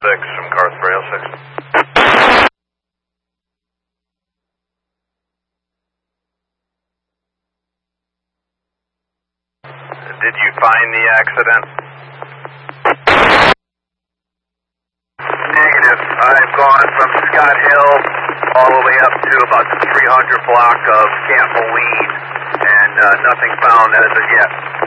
from car 306. Did you find the accident? Negative. I've gone from Scott Hill all the way up to about the 300 block of Camp Moline, and nothing found as of yet.